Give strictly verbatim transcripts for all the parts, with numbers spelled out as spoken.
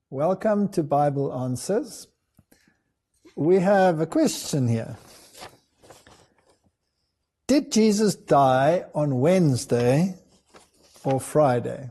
Welcome to Bible Answers. We have a question here. Did Jesus die on Wednesday or Friday?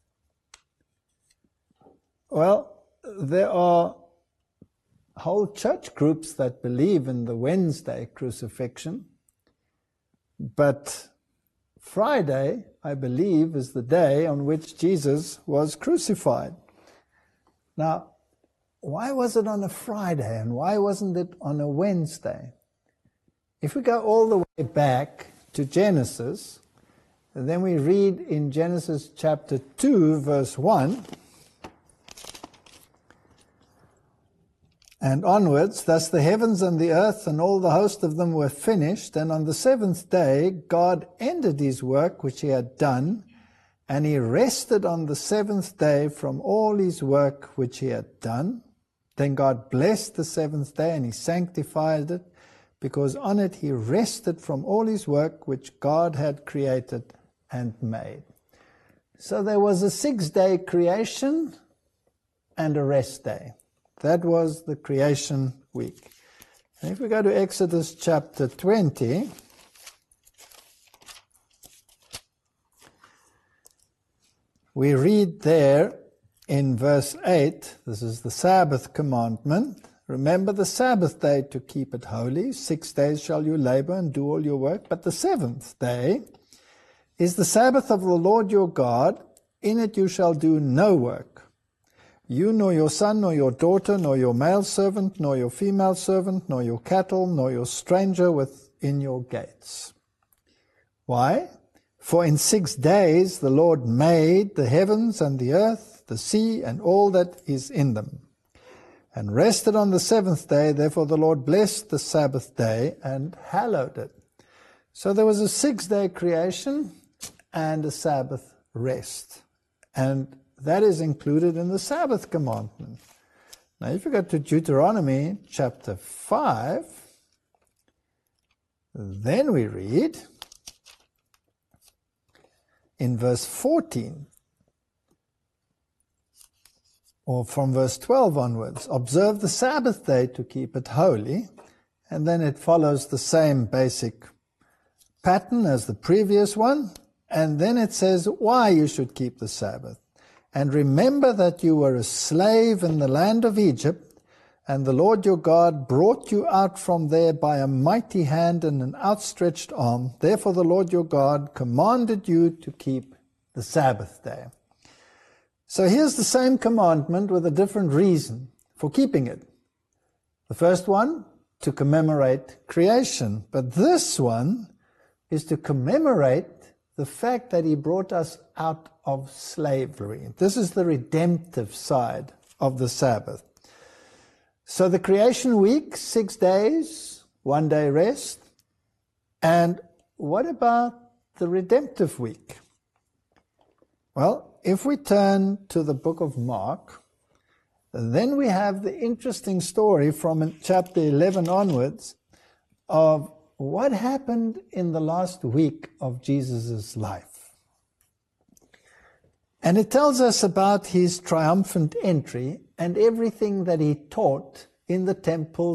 Well, there are whole church groups that believe in the Wednesday crucifixion, but Friday, I believe, is the day on which Jesus was crucified. Now, why was it on a Friday and why wasn't it on a Wednesday? If we go all the way back to Genesis, then we read in Genesis chapter two, verse one, and onwards, thus the heavens and the earth and all the host of them were finished, and on the seventh day God ended his work which he had done, and he rested on the seventh day from all his work which he had done. Then God blessed the seventh day, and he sanctified it, because on it he rested from all his work which God had created and made. So there was a six-day creation and a rest day. That was the creation week. And if we go to Exodus chapter twenty, we read there in verse eight, this is the Sabbath commandment. Remember the Sabbath day to keep it holy. Six days shall you labor and do all your work. But the seventh day is the Sabbath of the Lord your God. In it you shall do no work. You, nor your son, nor your daughter, nor your male servant, nor your female servant, nor your cattle, nor your stranger within your gates. Why? For in six days the Lord made the heavens and the earth, the sea, and all that is in them, and rested on the seventh day. Therefore the Lord blessed the Sabbath day and hallowed it. So there was a six-day creation and a Sabbath rest. And that is included in the Sabbath commandment. Now if you go to Deuteronomy chapter five, then we read in verse fourteen, or from verse twelve onwards, observe the Sabbath day to keep it holy, and then it follows the same basic pattern as the previous one, and then it says why you should keep the Sabbath. And remember that you were a slave in the land of Egypt, and the Lord your God brought you out from there by a mighty hand and an outstretched arm. Therefore the Lord your God commanded you to keep the Sabbath day. So here's the same commandment with a different reason for keeping it. The first one, to commemorate creation. But this one is to commemorate the fact that he brought us out of slavery. This is the redemptive side of the Sabbath. So the creation week, six days, one day rest. And what about the redemptive week? Well, if we turn to the book of Mark, then we have the interesting story from chapter eleven onwards of what happened in the last week of Jesus' life. And it tells us about his triumphant entry and everything that he taught in the temples